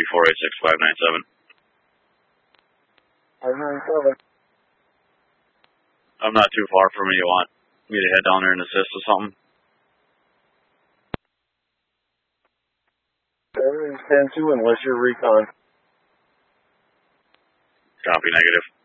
486-597. 597. I'm not too far from you. You want me to head down there and assist with something? 10-2 unless you're recon. Copy, negative.